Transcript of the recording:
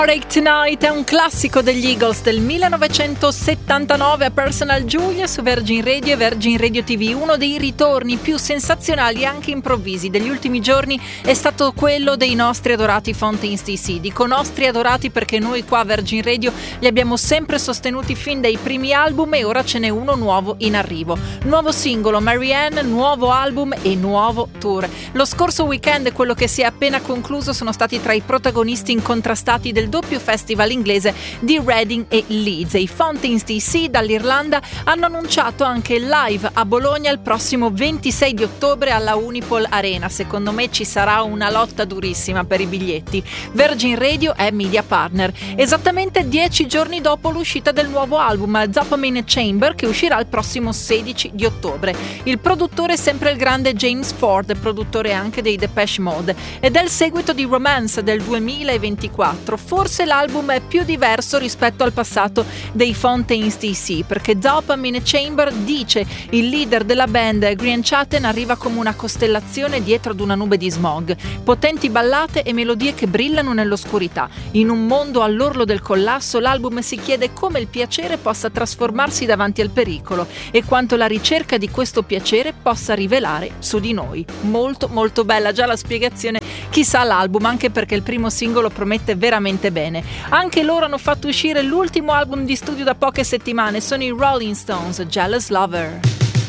Heartache Tonight è un classico degli Eagles del 1979 a Personal Julia su Virgin Radio e Virgin Radio TV. Uno dei ritorni più sensazionali e anche improvvisi degli ultimi giorni è stato quello dei nostri adorati Fountains DC. Dico nostri adorati perché noi qua a Virgin Radio li abbiamo sempre sostenuti fin dai primi album e ora ce n'è uno nuovo in arrivo. Nuovo singolo Marianne, nuovo album e nuovo tour. Lo scorso weekend e quello che si è appena concluso sono stati tra i protagonisti incontrastati del doppio festival inglese di Reading e Leeds. I Fountains DC dall'Irlanda hanno annunciato anche il live a Bologna il prossimo 26 di ottobre alla Unipol Arena. Secondo me ci sarà una lotta durissima per i biglietti. Virgin Radio è media partner. Esattamente 10 giorni dopo l'uscita del nuovo album Dopamine Chamber, che uscirà il prossimo 16 di ottobre. Il produttore è sempre il grande James Ford, produttore anche dei Depeche Mode, ed è il seguito di Romance del 2024. Forse l'album è più diverso rispetto al passato dei Fountains DC, perché Dopamine Chamber, dice il leader della band Grian Chaten, arriva come una costellazione dietro ad una nube di smog, potenti ballate e melodie che brillano nell'oscurità. In un mondo all'orlo del collasso, l'album si chiede come il piacere possa trasformarsi davanti al pericolo e quanto la ricerca di questo piacere possa rivelare su di noi. Molto molto bella già la spiegazione, chissà l'album, anche perché il primo singolo promette veramente bene. Anche loro hanno fatto uscire l'ultimo album di studio da poche settimane, sono i Rolling Stones, Jealous Lover.